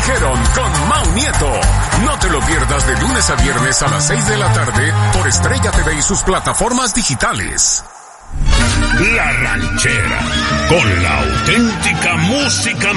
dijeron con Mau Nieto. No te lo pierdas de lunes a viernes a las 6 de la tarde por Estrella TV y sus plataformas digitales. La Ranchera, con la auténtica música